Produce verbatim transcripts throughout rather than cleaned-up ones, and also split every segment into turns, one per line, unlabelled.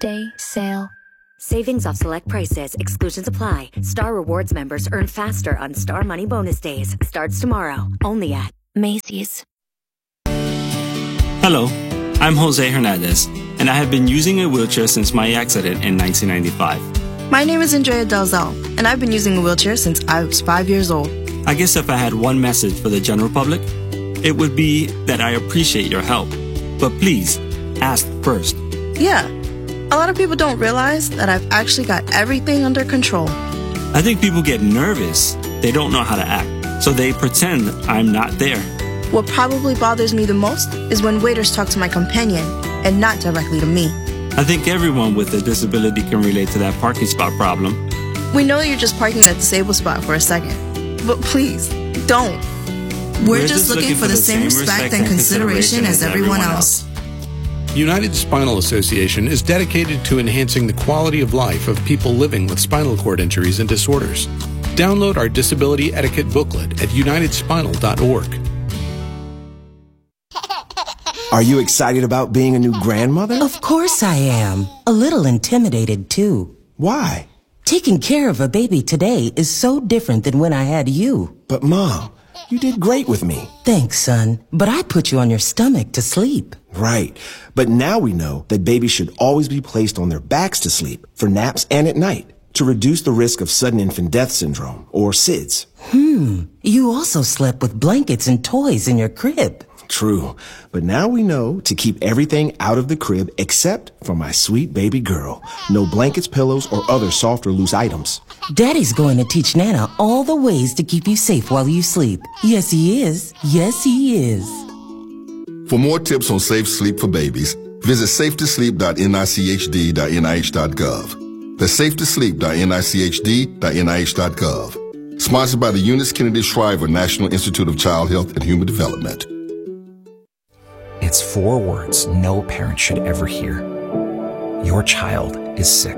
Day sale.
Savings off select prices. Exclusions apply. Star Rewards members earn faster on Star Money Bonus Days. Starts tomorrow. Only at Macy's.
Hello, I'm Jose Hernandez, and I have been using a wheelchair since my accident in nineteen ninety-five.
My name is Andrea Delzell, and I've been using a wheelchair since I was five years old.
I guess if I had one message for the general public, it would be that I appreciate your help. But please, ask first.
Yeah. A lot of people don't realize that I've actually got everything under control.
I think people get nervous. They don't know how to act, so they pretend I'm not there.
What probably bothers me the most is when waiters talk to my companion and not directly to me.
I think everyone with a disability can relate to that parking spot problem.
We know you're just parking that disabled spot for a second, but please, don't. We're, We're just, just looking, looking for the same respect and consideration as everyone else.
United Spinal Association is dedicated to enhancing the quality of life of people living with spinal cord injuries and disorders. Download our disability etiquette booklet at united spinal dot org.
Are you excited about being a new grandmother?
Of course I am. A little intimidated, too.
Why?
Taking care of a baby today is so different than when I had you.
But, Mom, you did great with me.
Thanks, son. But I put you on your stomach to sleep.
Right. But now we know that babies should always be placed on their backs to sleep, for naps and at night, to reduce the risk of sudden infant death syndrome, or S I D S.
Hmm. You also slept with blankets and toys in your crib.
True. But now we know to keep everything out of the crib except for my sweet baby girl. No blankets, pillows, or other soft or loose items.
Daddy's going to teach Nana all the ways to keep you safe while you sleep. Yes, he is. Yes, he is.
For more tips on safe sleep for babies, visit safe to sleep dot N I C H D dot N I H dot gov. That's safe to sleep dot N I C H D dot N I H dot gov. Sponsored by the Eunice Kennedy Shriver National Institute of Child Health and Human Development.
It's four words no parent should ever hear. Your child is sick.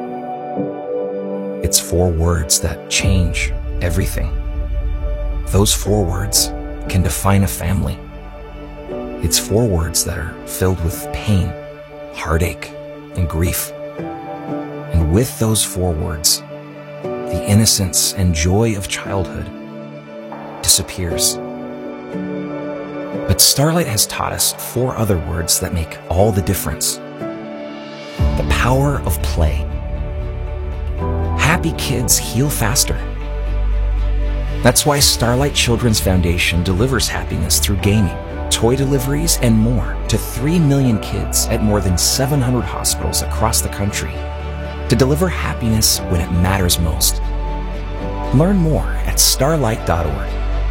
It's four words that change everything. Those four words can define a family. It's four words that are filled with pain, heartache, and grief. And with those four words, the innocence and joy of childhood disappears. But Starlight has taught us four other words that make all the difference. The power of play. Happy kids heal faster. That's why Starlight Children's Foundation delivers happiness through gaming, toy deliveries, and more to three million kids at more than seven hundred hospitals across the country to deliver happiness when it matters most. Learn more at starlight dot org.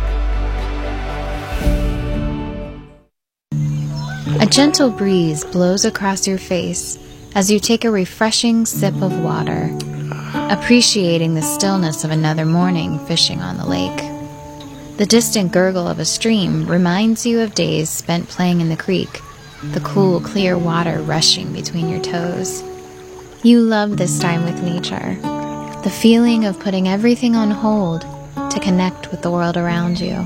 A gentle breeze blows across your face as you take a refreshing sip of water, appreciating the stillness of another morning fishing on the lake. The distant gurgle of a stream reminds you of days spent playing in the creek, the cool, clear water rushing between your toes. You love this time with nature, the feeling of putting everything on hold to connect with the world around you.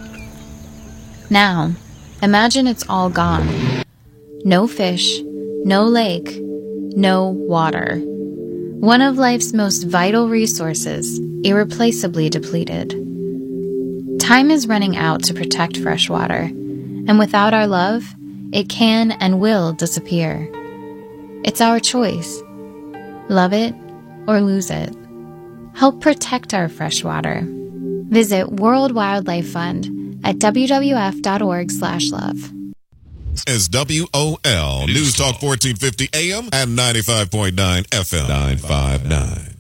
Now, imagine it's all gone. No fish, no lake, no water. One of life's most vital resources, irreplaceably depleted. Time is running out to protect fresh water, and without our love, it can and will disappear. It's our choice. Love it or lose it. Help protect our fresh water. Visit World Wildlife Fund at w w f dot org slash love.
Is W O L News Talk fourteen fifty A M and ninety-five point nine F M. nine five nine.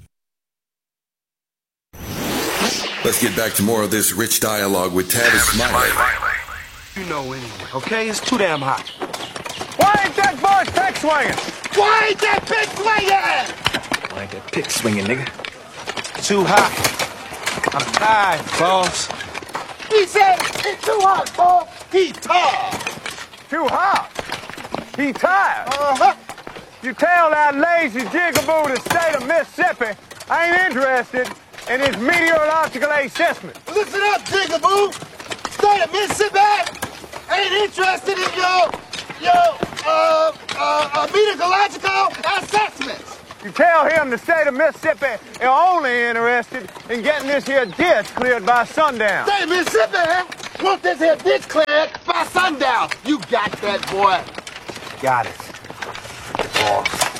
Let's get back to more of this rich dialogue with Tavis Smiley.
You know anyway, okay? It's too damn hot. Why ain't that boss pick swinging? Why ain't that pick swinging? Why ain't that pick swinging, nigga? Too hot. I'm tired, boss. He said it's too hot, boss. He tired. Too hot? He tired? Uh-huh. You tell that lazy jigaboo to state of Mississippi I ain't interested in his meteorological assessment.
Listen up, jigaboo. State of Mississippi ain't interested in your, your, uh,
uh, uh, meteorological assessments. You tell him the state of Mississippi is only interested in getting this here ditch cleared by sundown. State of Mississippi want this here ditch cleared by sundown. You got that, boy. Got it. Oh.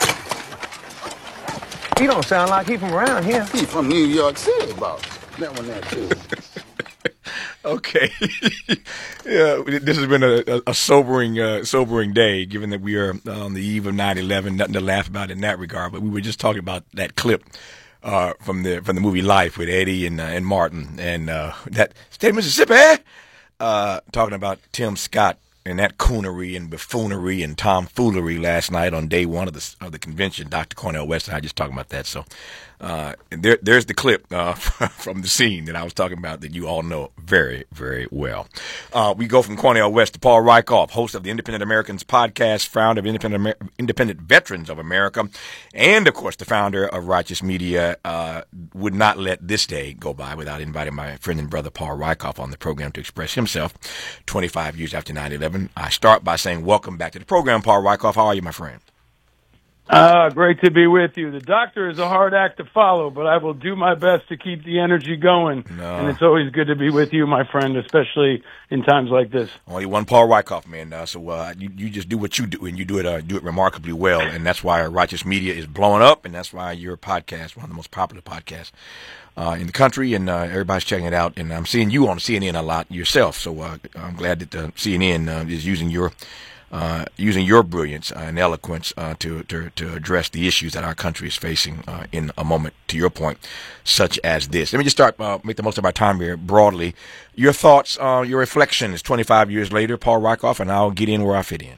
He don't sound like he from around here. He from New York City, boss. That one there, too.
Okay. Yeah, this has been a, a sobering, uh, sobering day, given that we are on the eve of nine eleven. Nothing to laugh about in that regard. But we were just talking about that clip uh, from the from the movie Life with Eddie and uh, and Martin, and uh, that state of Mississippi, uh, talking about Tim Scott and that coonery and buffoonery and tomfoolery last night on day one of the of the convention. Doctor Cornel West and I just talking about that. So uh, there, there's the clip uh, from the scene that I was talking about that you all know very, very well. Uh, we go from Cornel West to Paul Rieckhoff, host of the Independent Americans podcast, founder of Independent Amer- Independent Veterans of America, and, of course, the founder of Righteous Media. Uh, would not let this day go by without inviting my friend and brother Paul Rieckhoff on the program to express himself twenty-five years after nine eleven. I start by saying welcome back to the program, Paul Rieckhoff. How are you, my friend?
Uh, great to be with you. The doctor is a hard act to follow, but I will do my best to keep the energy going. No. And it's always good to be with you, my friend, especially in times like this.
Only one Paul Rieckhoff, man. Uh, so uh, you, you just do what you do, and you do it uh, do it remarkably well. And that's why Righteous Media is blowing up, and that's why your podcast, one of the most popular podcasts uh, in the country, and uh, everybody's checking it out. And I'm seeing you on C N N a lot yourself, so uh, I'm glad that uh, C N N uh, is using your Uh, using your brilliance uh, and eloquence uh, to, to to address the issues that our country is facing uh, in a moment, to your point, such as this. Let me just start, uh, make the most of our time here broadly. Your thoughts, uh, your reflections twenty-five years later, Paul Rieckhoff, and I'll get in where I fit in.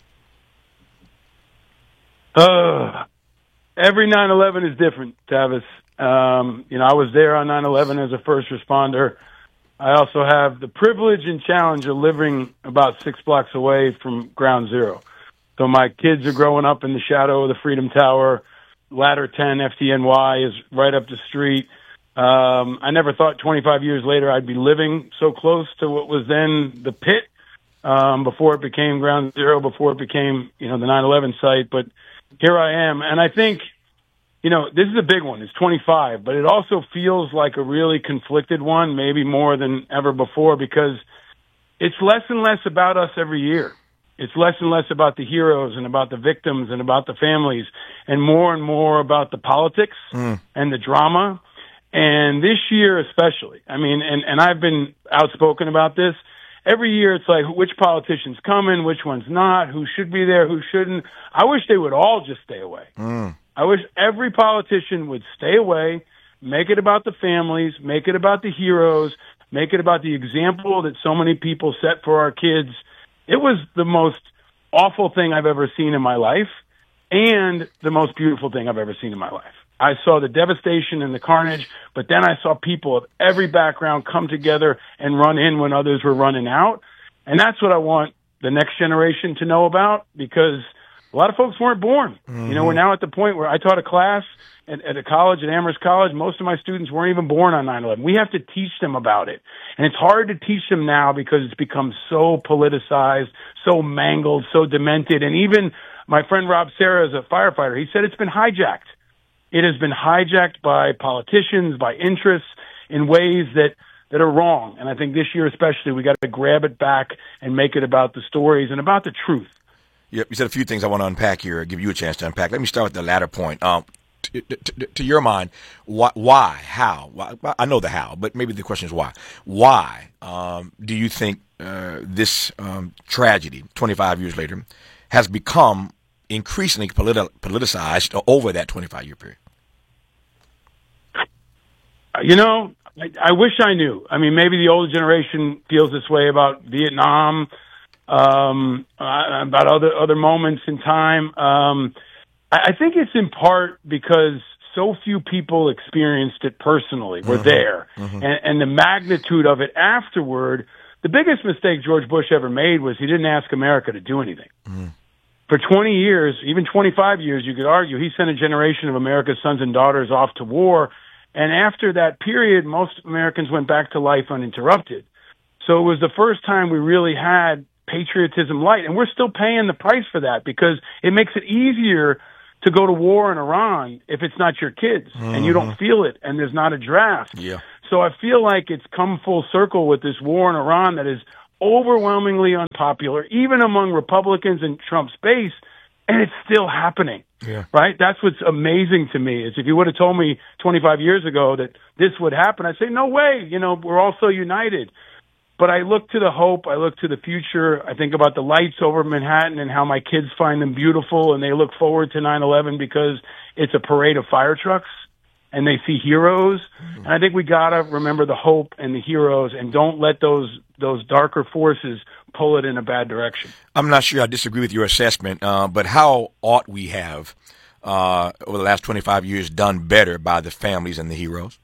Uh, every nine eleven is different, Tavis. Um, you know, I was there on nine eleven as a first responder. I also have the privilege and challenge of living about six blocks away from Ground Zero. So my kids are growing up in the shadow of the Freedom Tower. Ladder ten, F T N Y, is right up the street. Um, I never thought twenty-five years later I'd be living so close to what was then the pit, um, before it became Ground Zero, before it became, you know, the nine eleven site. But here I am. And I think, you know, this is a big one. It's twenty-five, but it also feels like a really conflicted one, maybe more than ever before, because it's less and less about us every year. It's less and less about the heroes and about the victims and about the families, and more and more about the politics mm. and the drama. And this year especially, I mean, and, and I've been outspoken about this. Every year it's like, which politician's coming, which one's not, who should be there, who shouldn't. I wish they would all just stay away. Mm. I wish every politician would stay away, make it about the families, make it about the heroes, make it about the example that so many people set for our kids. It was the most awful thing I've ever seen in my life, and the most beautiful thing I've ever seen in my life. I saw the devastation and the carnage, but then I saw people of every background come together and run in when others were running out. And that's what I want the next generation to know about, because a lot of folks weren't born. Mm-hmm. You know, we're now at the point where I taught a class at, at a college, at Amherst College. Most of my students weren't even born on nine eleven. We have to teach them about it. And it's hard to teach them now because it's become so politicized, so mangled, so demented. And even my friend Rob Serra is a firefighter. He said it's been hijacked. It has been hijacked by politicians, by interests, in ways that, that are wrong. And I think this year especially, we got to grab it back and make it about the stories and about the truth.
Yep, you said a few things I want to unpack here, give you a chance to unpack. Let me start with the latter point. Um, to, to, to your mind, why, why how? Why, I know the how, but maybe the question is why. Why um, do you think uh, this um, tragedy, twenty-five years later, has become increasingly politi- politicized over that twenty-five-year period?
You know, I, I wish I knew. I mean, maybe the older generation feels this way about Vietnam, um, uh, about other other moments in time. Um, I, I think it's in part because so few people experienced it personally, were mm-hmm. there, mm-hmm. And, and the magnitude of it afterward. The biggest mistake George Bush ever made was he didn't ask America to do anything. Mm-hmm. For twenty years, even twenty-five years, you could argue, he sent a generation of America's sons and daughters off to war. And after that period, most Americans went back to life uninterrupted. So it was the first time we really had patriotism light. And we're still paying the price for that because it makes it easier to go to war in Iran if it's not your kids mm-hmm. and you don't feel it and there's not a draft.
Yeah.
So I feel like it's come full circle with this war in Iran that is overwhelmingly unpopular, even among Republicans in Trump's base, and it's still happening.
Yeah.
Right? That's what's amazing to me is if you would have told me twenty-five years ago that this would happen, I'd say, no way. You know, we're all so united. But I look to the hope. I look to the future. I think about the lights over Manhattan and how my kids find them beautiful, and they look forward to nine eleven because it's a parade of fire trucks, and they see heroes. Mm-hmm. And I think we got to remember the hope and the heroes and don't let those those darker forces pull it in a bad direction.
I'm not sure I disagree with your assessment, uh, but how ought we have, uh, over the last twenty-five years, done better by the families and the heroes?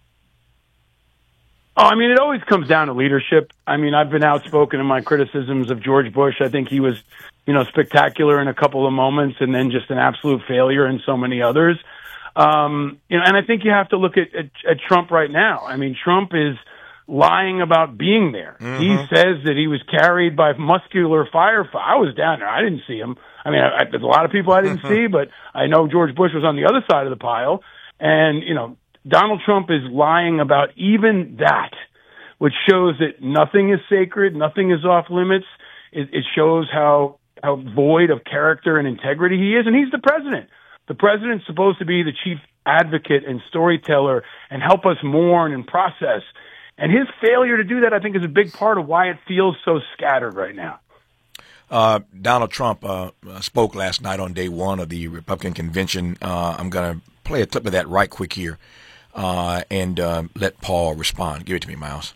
Oh, I mean, it always comes down to leadership. I mean, I've been outspoken in my criticisms of George Bush. I think he was, you know, spectacular in a couple of moments and then just an absolute failure in so many others. Um, you know, and I think you have to look at, at, at Trump right now. I mean, Trump is lying about being there. Mm-hmm. He says that he was carried by muscular firefighter. I was down there. I didn't see him. I mean, I, I, there's a lot of people I didn't see, but I know George Bush was on the other side of the pile. And, you know, Donald Trump is lying about even that, which shows that nothing is sacred, nothing is off limits. It, it shows how, how void of character and integrity he is, and he's the president. The president's supposed to be the chief advocate and storyteller and help us mourn and process. And his failure to do that, I think, is a big part of why it feels so scattered right now.
Uh, Donald Trump uh, spoke last night on day one of the Republican convention. Uh, I'm going to play a clip of that right quick here. Uh, and uh, let Paul respond. Give it to me, Miles.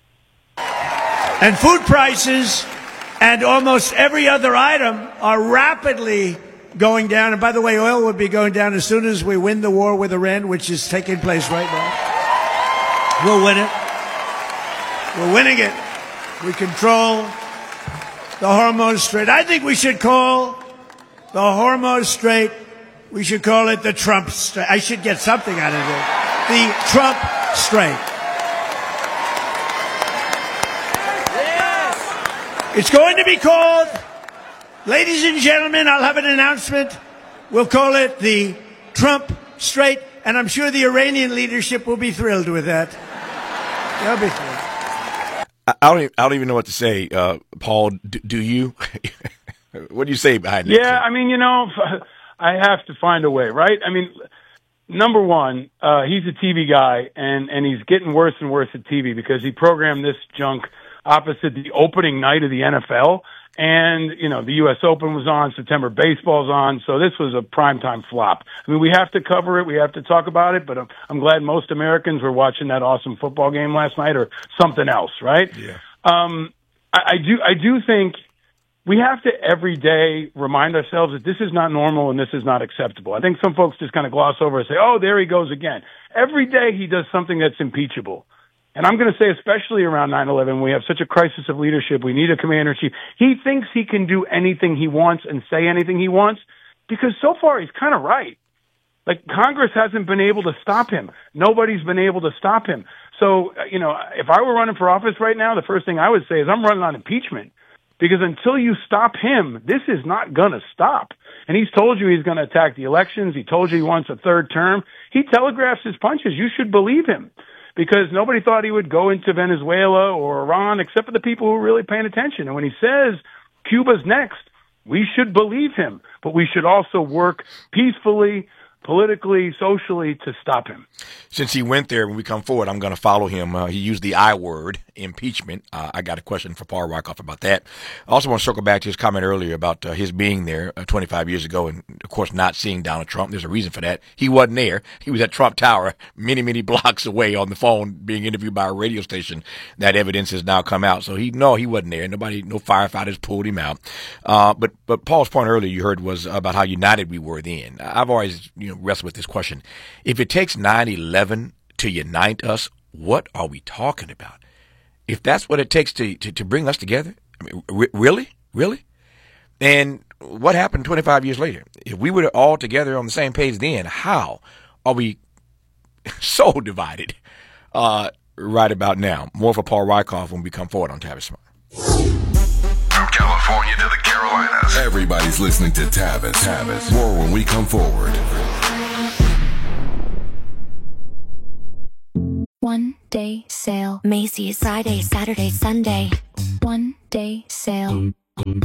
And food prices and almost every other item are rapidly going down. And by the way, oil will be going down as soon as we win the war with Iran, which is taking place right now. We'll win it. We're winning it. We control the Hormuz Strait. I think we should call the Hormuz Strait, we should call it the Trump Strait. I should get something out of it. The Trump Strait. Yes. It's going to be called, ladies and gentlemen, I'll have an announcement. We'll call it the Trump Strait, and I'm sure the Iranian leadership will be thrilled with that. They'll be thrilled.
I don't even, I don't even know what to say, uh, Paul. Do, do you? What do you say behind that?
Yeah, I mean, you know, I have to find a way, right? I mean, number one, uh, he's a T V guy, and, and he's getting worse and worse at T V because he programmed this junk opposite the opening night of the N F L. And, you know, the U S Open was on, September baseball's on, so this was a primetime flop. I mean, we have to cover it, we have to talk about it, but I'm, I'm glad most Americans were watching that awesome football game last night or something else, right?
Yeah.
Um, I, I do, I do think we have to every day remind ourselves that this is not normal and this is not acceptable. I think some folks just kind of gloss over and say, oh, there he goes again. Every day he does something that's impeachable. And I'm going to say, especially around nine eleven, we have such a crisis of leadership. We need a commander-in-chief. He thinks he can do anything he wants and say anything he wants because so far he's kind of right. Like, Congress hasn't been able to stop him. Nobody's been able to stop him. So, you know, if I were running for office right now, the first thing I would say is I'm running on impeachment. Because until you stop him, this is not going to stop. And he's told you he's going to attack the elections. He told you he wants a third term. He telegraphs his punches. You should believe him. Because nobody thought he would go into Venezuela or Iran except for the people who are really paying attention. And when he says Cuba's next, we should believe him. But we should also work peacefully, politically, socially to stop him.
Since he went there, when we come forward, I'm going to follow him. Uh, he used the I word, impeachment. Uh, I got a question for Paul Wyckoff about that. I also want to circle back to his comment earlier about uh, his being there uh, twenty-five years ago and, of course, not seeing Donald Trump. There's a reason for that. He wasn't there. He was at Trump Tower many, many blocks away on the phone being interviewed by a radio station. That evidence has now come out. So, he no, he wasn't there. Nobody, no firefighters pulled him out. Uh, but, but Paul's point earlier you heard was about how united we were then. I've always, you know, wrestled with this question. If it takes nine eleven to unite us, what are we talking about? If that's what it takes to, to, to bring us together, I mean, re- really? Really? And what happened twenty-five years later? If we were all together on the same page then, how are we so divided uh, right about now? More for Paul Wyckoff when we come forward on Tavis Smart.
From California to the Carolinas, everybody's listening to Tavis. Tavis. More when we come forward.
One day sale. Macy's Friday, Saturday, Sunday. One day sale.